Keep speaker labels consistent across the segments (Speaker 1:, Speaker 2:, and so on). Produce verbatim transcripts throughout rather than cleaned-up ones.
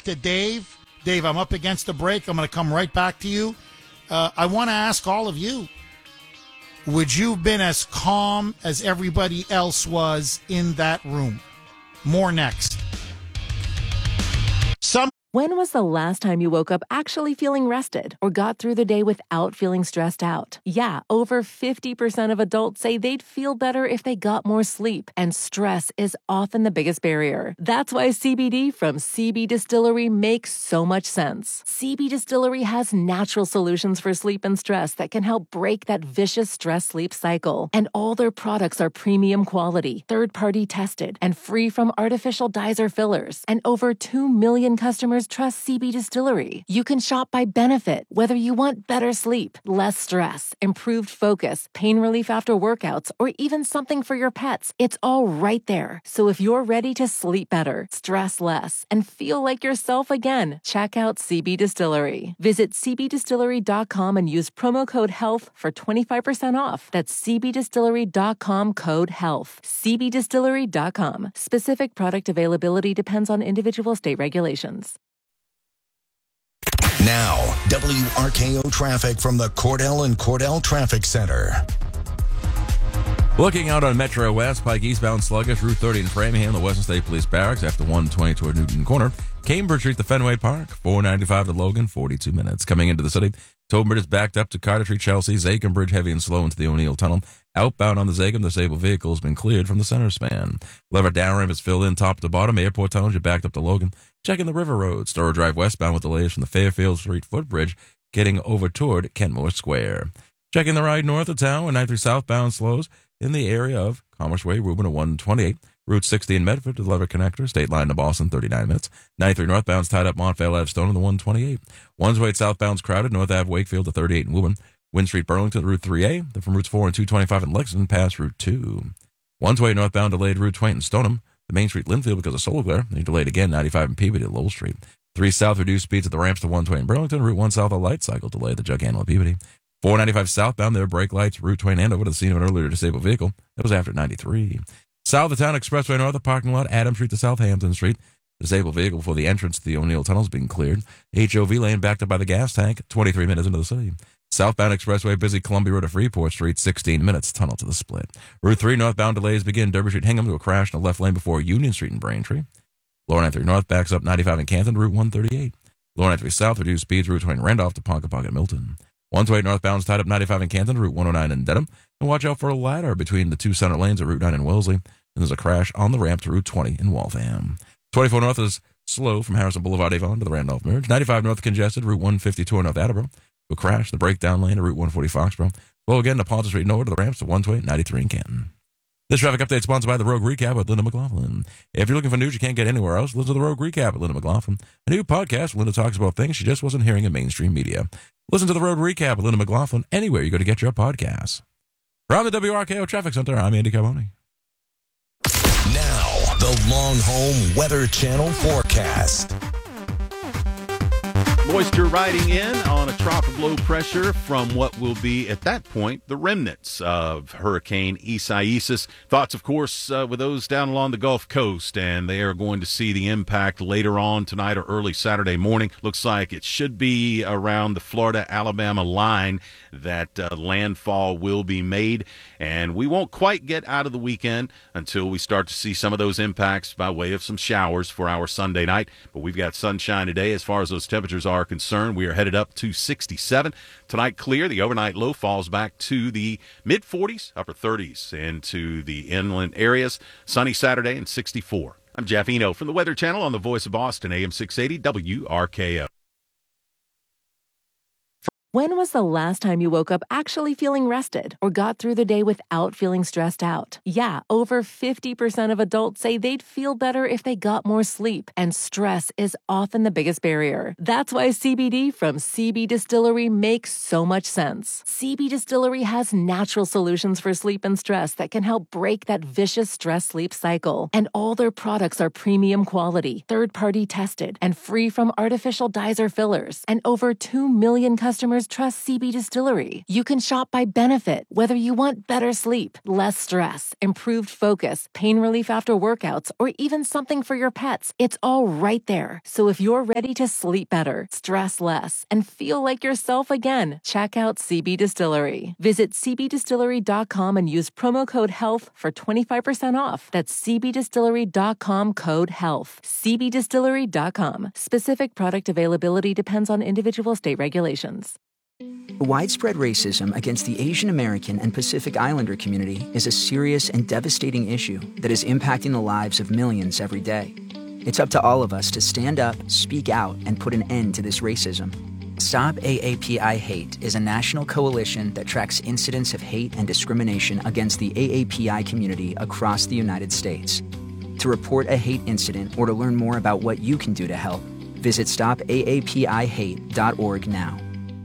Speaker 1: to Dave. Dave, I'm up against the break. I'm going to come right back to you. Uh, I want to ask all of you, would you have been as calm as everybody else was in that room? More next. Some
Speaker 2: When was the last time you woke up actually feeling rested or got through the day without feeling stressed out? Yeah, over fifty percent of adults say they'd feel better if they got more sleep, and stress is often the biggest barrier. That's why C B D from C B Distillery makes so much sense. C B Distillery has natural solutions for sleep and stress that can help break that vicious stress-sleep cycle. And all their products are premium quality, third-party tested, and free from artificial dyes or fillers. And over two million customers trust C B Distillery. You can shop by benefit, whether you want better sleep, less stress, improved focus, pain relief after workouts, or even something for your pets. It's all right there. So if you're ready to sleep better, stress less, and feel like yourself again, check out C B Distillery. Visit c b distillery dot com and use promo code HEALTH for twenty-five percent off. That's c b distillery dot com code HEALTH. c b distillery dot com. Specific product availability depends on individual state regulations.
Speaker 3: Now, W R K O traffic from the Cordell and Cordell Traffic Center.
Speaker 4: Looking out on Metro West, Pike eastbound sluggish, Route thirty in Framingham, the Western State Police Barracks after one twenty toward Newton Corner. Cambridge Street to Fenway Park, four ninety-five to Logan, forty-two minutes. Coming into the city, Tobin Bridge is backed up to Carter Street, Chelsea. Zakim Bridge heavy and slow into the O'Neill Tunnel. Outbound on the Zakim, the disabled vehicle has been cleared from the center span. Lever downramp is filled in top to bottom. Airport Tunnel, you're backed up to Logan. Checking the River Road. Storer Drive westbound with delays from the Fairfield Street footbridge getting over toward Kenmore Square. Checking the ride north of town, and ninety-three southbound slows in the area of Commerce Way, Reuben at one twenty-eight. Route sixty in Medford to the Lever Connector. State line to Boston, thirty-nine minutes. ninety-three northbound's tied up Montvale Ave Stone on the one twenty-eight. One's way southbound's crowded. North Ave Wakefield to thirty-eight in Woburn. Wind Street Burlington to Route three A. Then from Routes four and two twenty-five in Lexington past Route two. One's way northbound delayed Route twenty in Stoneham. The Main Street Linfield because of solar glare. They delayed again ninety-five in Peabody at Lowell Street. three south reduced speeds at the ramps to one twenty in Burlington. Route one south a light cycle delayed the Jug Handle at Peabody. four ninety-five southbound there brake lights. Route twenty and over to the scene of an earlier disabled vehicle. That was after ninety-three. South of town expressway north of parking lot. Adam Street to Southampton Street. Disabled vehicle before the entrance to the O'Neill Tunnel is being cleared. H O V lane backed up by the gas tank. twenty-three minutes into the city. Southbound expressway busy Columbia Road to Freeport Street, sixteen minutes, tunnel to the split. Route three northbound delays begin Derby Street Hingham to a crash in the left lane before Union Street in Braintree. Lower ninety-three north backs up ninety-five in Canton to Route one thirty-eight. Lower ninety-three south reduced speeds Route twenty in Randolph to Ponkapocket Milton. one twenty-eight northbound's tied up ninety-five in Canton to Route one oh nine in Dedham. And watch out for a ladder between the two center lanes at Route nine in Wellesley. And there's a crash on the ramp to Route twenty in Waltham. twenty-four north is slow from Harrison Boulevard Avon to the Randolph Merge. ninety-five north congested, Route one fifty-two North Attleboro. Will crash the breakdown lane at Route one forty Foxborough. Slow again to Ponce Street north to the ramps to one twenty-eight ninety-three in Canton. This traffic update is sponsored by The Rogue Recap with Linda McLaughlin. If you're looking for news you can't get anywhere else, listen to The Rogue Recap with Linda McLaughlin. A new podcast where Linda talks about things she just wasn't hearing in mainstream media. Listen to The Rogue Recap with Linda McLaughlin anywhere you go to get your podcasts. From the W R K O Traffic Center, I'm Andy Carboni.
Speaker 3: Now, the Long Home Weather Channel forecast.
Speaker 5: Moisture riding in on a trough of low pressure from what will be, at that point, the remnants of Hurricane Isaias. Thoughts, of course, uh, with those down along the Gulf Coast, and they are going to see the impact later on tonight or early Saturday morning. Looks like it should be around the Florida-Alabama line that uh, landfall will be made, and we won't quite get out of the weekend until we start to see some of those impacts by way of some showers for our Sunday night. But we've got sunshine today as far as those temperatures are concerned. We are headed up to sixty-seven. Tonight clear. The overnight low falls back to the mid forties, upper thirties into the inland areas. Sunny Saturday and sixty-four. I'm Jeff Eno from the Weather Channel on the Voice of Boston, A M six eighty W R K O.
Speaker 2: When was the last time you woke up actually feeling rested or got through the day without feeling stressed out? Yeah, over fifty percent of adults say they'd feel better if they got more sleep, and stress is often the biggest barrier. That's why C B D from C B Distillery makes so much sense. C B Distillery has natural solutions for sleep and stress that can help break that vicious stress-sleep cycle. And all their products are premium quality, third-party tested, and free from artificial dyes or fillers. And over two million customers customers trust C B Distillery. You can shop by benefit, whether you want better sleep, less stress, improved focus, pain relief after workouts, or even something for your pets. It's all right there. So if you're ready to sleep better, stress less, and feel like yourself again, check out C B Distillery. Visit c b distillery dot com and use promo code HEALTH for twenty-five percent off. That's c b distillery dot com code HEALTH. c b distillery dot com. Specific product availability depends on individual state regulations.
Speaker 6: Widespread racism against the Asian American and Pacific Islander community is a serious and devastating issue that is impacting the lives of millions every day. It's up to all of us to stand up, speak out, and put an end to this racism. Stop A A P I Hate is a national coalition that tracks incidents of hate and discrimination against the A A P I community across the United States. To report a hate incident or to learn more about what you can do to help, visit stop a a p i hate dot org now.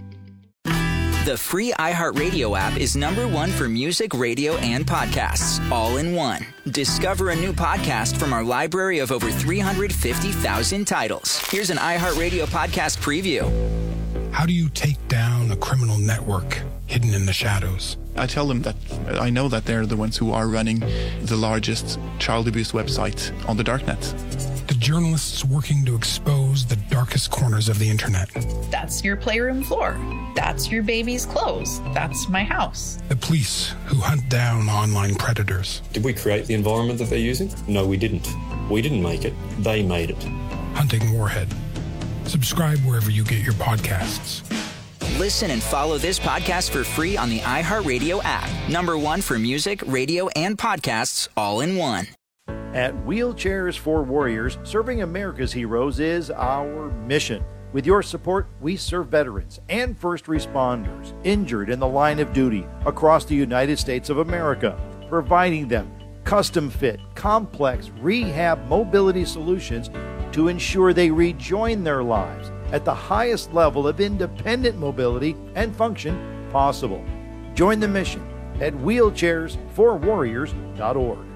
Speaker 7: The free iHeartRadio app is number one for music, radio, and podcasts, all in one. Discover a new podcast from our library of over three hundred fifty thousand titles. Here's an iHeartRadio podcast preview.
Speaker 8: How do you take down a criminal network hidden in the shadows?
Speaker 9: I tell them that I know that they're the ones who are running the largest child abuse website on the darknet.
Speaker 8: The journalists working to expose the darkest corners of the internet.
Speaker 10: That's your playroom floor. That's your baby's clothes. That's my house.
Speaker 8: The police who hunt down online predators.
Speaker 11: Did we create the environment that they're using? No, we didn't. We didn't make it. They made it.
Speaker 8: Hunting Warhead. Subscribe wherever you get your podcasts.
Speaker 7: Listen and follow this podcast for free on the iHeartRadio app. Number one for music, radio, and podcasts, all in one.
Speaker 12: At Wheelchairs for Warriors, serving America's heroes is our mission. With your support, we serve veterans and first responders injured in the line of duty across the United States of America, providing them custom-fit, complex rehab mobility solutions to ensure they rejoin their lives at the highest level of independent mobility and function possible. Join the mission at wheelchairs for warriors dot org.